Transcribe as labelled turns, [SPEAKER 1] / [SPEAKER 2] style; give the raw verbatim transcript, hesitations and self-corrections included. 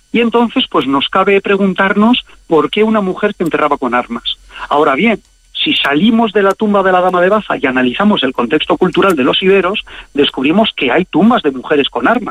[SPEAKER 1] Y entonces pues nos cabe preguntarnos por qué una mujer se enterraba con armas. Ahora bien, si salimos de la tumba de la Dama de Baza y analizamos el contexto cultural de los iberos, descubrimos que hay tumbas de mujeres con armas.